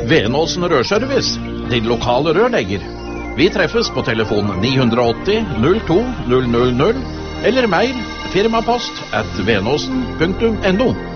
Venåsen Rørservice, din lokale rørlegger. Vi treffes på telefon 980 02 000 eller mail firmapost@venåsen.no.